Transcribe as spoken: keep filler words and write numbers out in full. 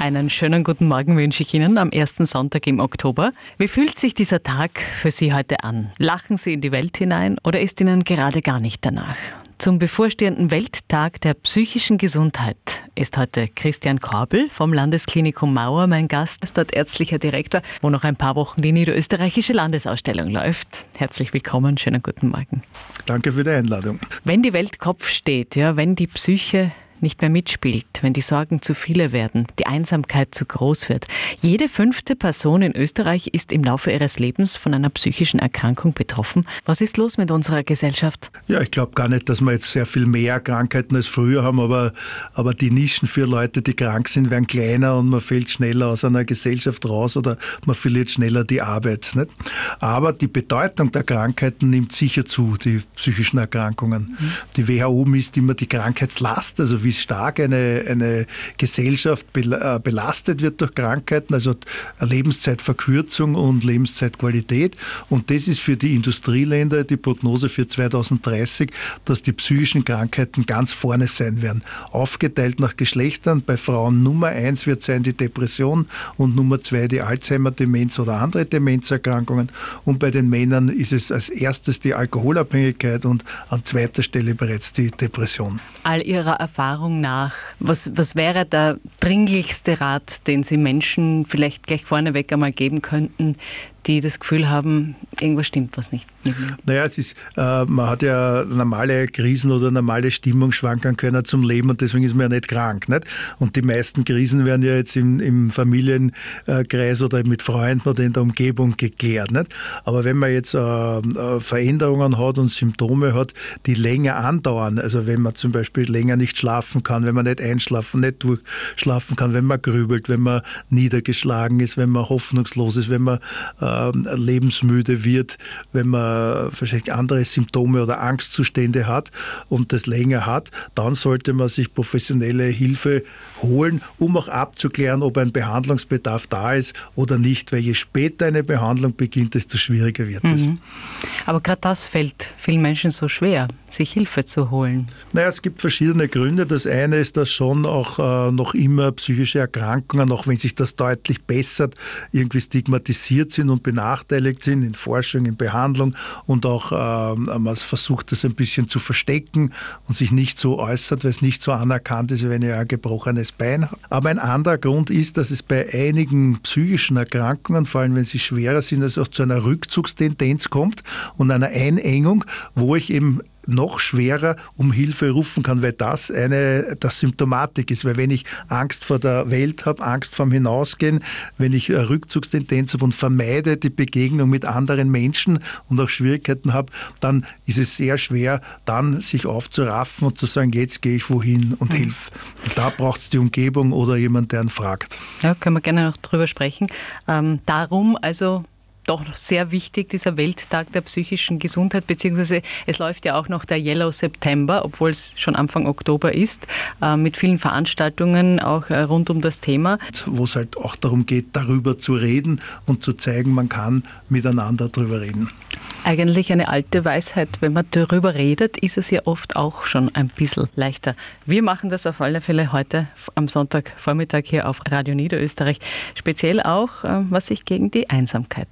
Einen schönen guten Morgen wünsche ich Ihnen am ersten Sonntag im Oktober. Wie fühlt sich dieser Tag für Sie heute an? Lachen Sie in die Welt hinein oder ist Ihnen gerade gar nicht danach? Zum bevorstehenden Welttag der psychischen Gesundheit ist heute Christian Korbel vom Landesklinikum Mauer mein Gast. Ist dort ärztlicher Direktor, wo noch ein paar Wochen die niederösterreichische Landesausstellung läuft. Herzlich willkommen, schönen guten Morgen. Danke für die Einladung. Wenn die Welt Kopf steht, ja, wenn die Psyche nicht mehr mitspielt, wenn die Sorgen zu viele werden, die Einsamkeit zu groß wird. Jede fünfte Person in Österreich ist im Laufe ihres Lebens von einer psychischen Erkrankung betroffen. Was ist los mit unserer Gesellschaft? Ja, ich glaube gar nicht, dass wir jetzt sehr viel mehr Krankheiten als früher haben, aber, aber die Nischen für Leute, die krank sind, werden kleiner und man fällt schneller aus einer Gesellschaft raus oder man verliert schneller die Arbeit. Nicht? Aber die Bedeutung der Krankheiten nimmt sicher zu, die psychischen Erkrankungen. Mhm. Die W H O misst immer die Krankheitslast, also wie stark eine, eine Gesellschaft belastet wird durch Krankheiten, also Lebenszeitverkürzung und Lebenszeitqualität. Und das ist für die Industrieländer die Prognose für zweitausenddreißig, dass die psychischen Krankheiten ganz vorne sein werden. Aufgeteilt nach Geschlechtern. Bei Frauen Nummer eins wird sein die Depression und Nummer zwei die Alzheimer-Demenz oder andere Demenzerkrankungen. Und bei den Männern ist es als erstes die Alkoholabhängigkeit und an zweiter Stelle bereits die Depression. All Ihrer Erfahrung nach, was, was wäre der dringlichste Rat, den Sie Menschen vielleicht gleich vorneweg einmal geben könnten, die das Gefühl haben, irgendwas stimmt was nicht mit mir? Naja, es ist, äh, man hat ja normale Krisen oder normale Stimmungsschwankungen können zum Leben und deswegen ist man ja nicht krank. Nicht? Und die meisten Krisen werden ja jetzt im, im Familienkreis oder mit Freunden oder in der Umgebung geklärt. Nicht? Aber wenn man jetzt äh, Veränderungen hat und Symptome hat, die länger andauern, also wenn man zum Beispiel länger nicht schlafen kann, wenn man nicht einschlafen, nicht durchschlafen kann, wenn man grübelt, wenn man niedergeschlagen ist, wenn man hoffnungslos ist, wenn man äh, lebensmüde wird, wenn man vielleicht andere Symptome oder Angstzustände hat und das länger hat, dann sollte man sich professionelle Hilfe holen, um auch abzuklären, ob ein Behandlungsbedarf da ist oder nicht, weil je später eine Behandlung beginnt, desto schwieriger wird es. Mhm. Aber gerade das fällt vielen Menschen so schwer, sich Hilfe zu holen. Naja, es gibt verschiedene Gründe. Das eine ist, dass schon auch äh, noch immer psychische Erkrankungen, auch wenn sich das deutlich bessert, irgendwie stigmatisiert sind und benachteiligt sind in Forschung, in Behandlung und auch äh, man versucht, das ein bisschen zu verstecken und sich nicht so äußert, weil es nicht so anerkannt ist, wenn er ein gebrochenes Bein hat. Aber ein anderer Grund ist, dass es bei einigen psychischen Erkrankungen, vor allem wenn sie schwerer sind, dass es auch zu einer Rückzugstendenz kommt und einer Einengung, wo ich eben noch schwerer um Hilfe rufen kann, weil das eine der Symptomatik ist. Weil wenn ich Angst vor der Welt habe, Angst vorm Hinausgehen, wenn ich eine Rückzugstendenz habe und vermeide die Begegnung mit anderen Menschen und auch Schwierigkeiten habe, dann ist es sehr schwer, dann sich aufzuraffen und zu sagen, jetzt gehe ich wohin und mhm. hilf. Und da braucht es die Umgebung oder jemand, der einen fragt. Ja, können wir gerne noch drüber sprechen. Ähm, darum also doch sehr wichtig, dieser Welttag der psychischen Gesundheit, beziehungsweise es läuft ja auch noch der Yellow September, obwohl es schon Anfang Oktober ist, äh, mit vielen Veranstaltungen auch äh, rund um das Thema. Wo es halt auch darum geht, darüber zu reden und zu zeigen, man kann miteinander darüber reden. Eigentlich eine alte Weisheit, wenn man darüber redet, ist es ja oft auch schon ein bisschen leichter. Wir machen das auf alle Fälle heute am Sonntagvormittag hier auf Radio Niederösterreich, speziell auch, äh, was sich gegen die Einsamkeit